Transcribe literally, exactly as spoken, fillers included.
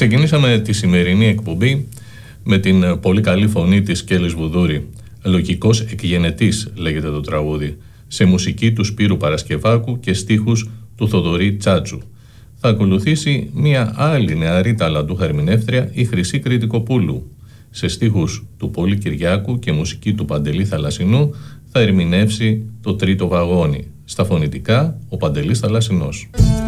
Ξεκινήσαμε τη σημερινή εκπομπή με την πολύ καλή φωνή της Κέλλης Βουδούρη. Λογικός εκγενετής λέγεται το τραγούδι, σε μουσική του Σπύρου Παρασκευάκου και στίχους του Θοδωρή Τσάτσου. Θα ακολουθήσει μια άλλη νεαρή ταλαντούχα ερμηνεύτρια, η Χρυσή Κρητικοπούλου. Σε στίχους του Πόλη Κυριάκου και μουσική του Παντελή Θαλασσινού θα ερμηνεύσει το Τρίτο Βαγόνι. Στα φωνητικά, ο Παντελής Θαλασσινός.